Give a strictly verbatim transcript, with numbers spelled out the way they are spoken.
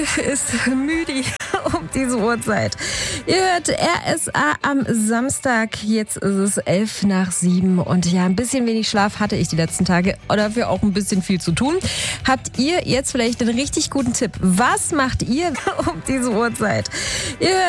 Ist müde um diese Uhrzeit. Ihr hört R S A am Samstag. Jetzt ist es elf nach sieben. Und ja, ein bisschen wenig Schlaf hatte ich die letzten Tage. Oder dafür auch ein bisschen viel zu tun. Habt ihr jetzt vielleicht einen richtig guten Tipp? Was macht ihr um diese Uhrzeit? Ihr hört